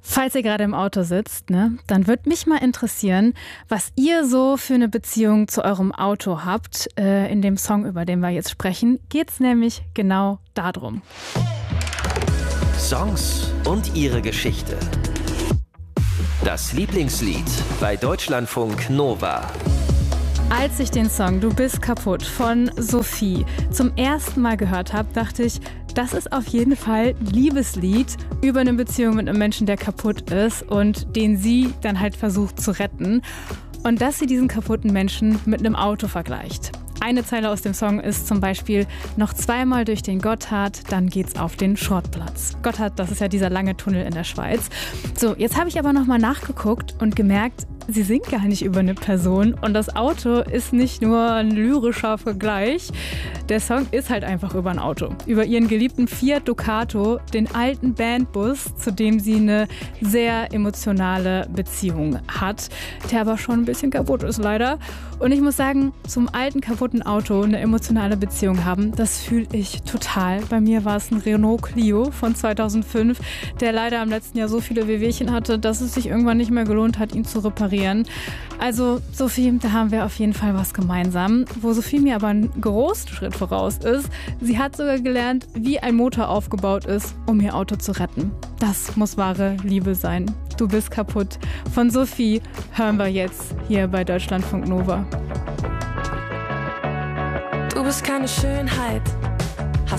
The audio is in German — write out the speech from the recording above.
Falls ihr gerade im Auto sitzt, dann würde mich mal interessieren, was ihr so für eine Beziehung zu eurem Auto habt. In dem Song, über den wir jetzt sprechen, geht es nämlich genau darum. Songs und ihre Geschichte. Das Lieblingslied bei Deutschlandfunk Nova. Als ich den Song Du bist kaputt von Sophie zum ersten Mal gehört habe, dachte ich, das ist auf jeden Fall ein Liebeslied über eine Beziehung mit einem Menschen, der kaputt ist und den sie dann halt versucht zu retten. Und dass sie diesen kaputten Menschen mit einem Auto vergleicht. Eine Zeile aus dem Song ist zum Beispiel: noch zweimal durch den Gotthard, dann geht's auf den Schrottplatz. Gotthard, das ist ja dieser lange Tunnel in der Schweiz. So, jetzt habe ich aber nochmal nachgeguckt und gemerkt, sie singt gar nicht über eine Person und das Auto ist nicht nur ein lyrischer Vergleich. Der Song ist halt einfach über ein Auto. Über ihren geliebten Fiat Ducato, den alten Bandbus, zu dem sie eine sehr emotionale Beziehung hat, der aber schon ein bisschen kaputt ist leider. Und ich muss sagen, zum alten kaputten Auto eine emotionale Beziehung haben, das fühle ich total. Bei mir war es ein Renault Clio von 2005, der leider im letzten Jahr so viele Wehwehchen hatte, dass es sich irgendwann nicht mehr gelohnt hat, ihn zu reparieren. Also Sophie, da haben wir auf jeden Fall was gemeinsam. Wo Sophie mir aber einen großen Schritt voraus ist, sie hat sogar gelernt, wie ein Motor aufgebaut ist, um ihr Auto zu retten. Das muss wahre Liebe sein. Du bist kaputt von Sophie hören wir jetzt hier bei Deutschlandfunk Nova. Du bist keine Schönheit,